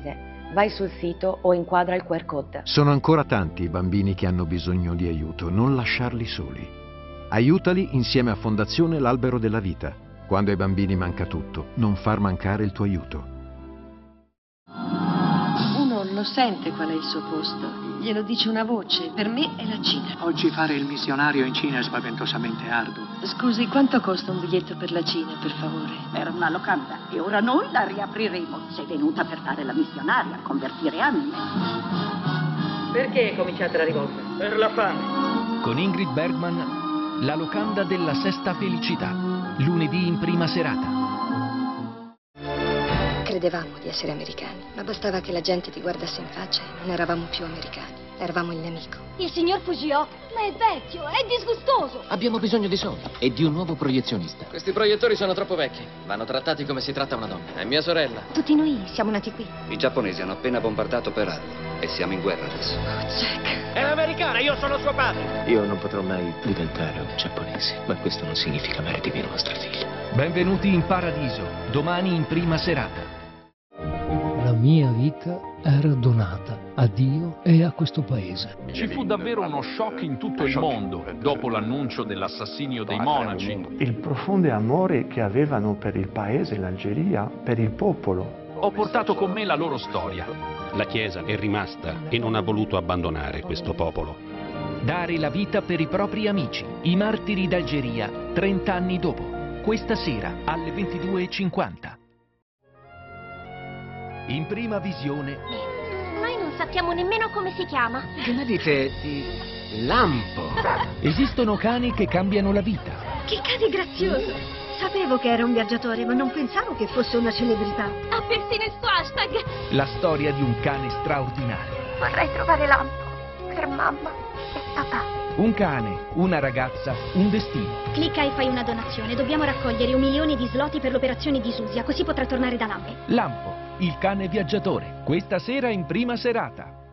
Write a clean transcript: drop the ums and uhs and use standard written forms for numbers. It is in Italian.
niente. Vai sul sito o inquadra il QR code. Sono ancora tanti i bambini che hanno bisogno di aiuto, non lasciarli soli. Aiutali insieme a Fondazione L'Albero della Vita. Quando ai bambini manca tutto, non far mancare il tuo aiuto. Uno lo sente qual è il suo posto. Glielo dice una voce. Per me è la Cina. Oggi fare il missionario in Cina è spaventosamente arduo. Scusi, quanto costa un biglietto per la Cina, per favore? Era una locanda e ora noi la riapriremo. Sei venuta per fare la missionaria, convertire anime. Perché cominciate la rivolta? Per la fame. Con Ingrid Bergman, la locanda della sesta felicità, lunedì in prima serata. Credevamo di essere americani, ma bastava che la gente ti guardasse in faccia e non eravamo più americani, eravamo il nemico. Il signor Fujio, ma è vecchio, è disgustoso. Abbiamo bisogno di soldi e di un nuovo proiezionista. Questi proiettori sono troppo vecchi, vanno trattati come si tratta una donna. È mia sorella. Tutti noi siamo nati qui. I giapponesi hanno appena bombardato Pearl Harbor e siamo in guerra adesso. Oh, Jack. È americana, io sono suo padre. Io non potrò mai diventare un giapponese, ma questo non significa amare di meno nostra figlia. Benvenuti in paradiso, domani in prima serata. La mia vita era donata a Dio e a questo paese. Ci fu davvero uno shock in tutto il mondo dopo l'annuncio dell'assassinio dei monaci. Il profondo amore che avevano per il paese, l'Algeria, per il popolo. Ho portato con me la loro storia. La Chiesa è rimasta e non ha voluto abbandonare questo popolo. Dare la vita per i propri amici, i martiri d'Algeria, 30 anni dopo. Questa sera alle 22:50. In prima visione. Noi non sappiamo nemmeno come si chiama. Che ne dite di lampo? Esistono cani che cambiano la vita. Che cane grazioso! Sapevo che era un viaggiatore, ma non pensavo che fosse una celebrità. Ha persino il suo hashtag. La storia di un cane straordinario. Vorrei trovare Lampo per mamma e papà. Un cane, una ragazza, un destino. Clicca e fai una donazione. Dobbiamo raccogliere 1 milione di zloty per l'operazione di Susia, così potrà tornare da Lampo. Lampo, il cane viaggiatore. Questa sera in prima serata.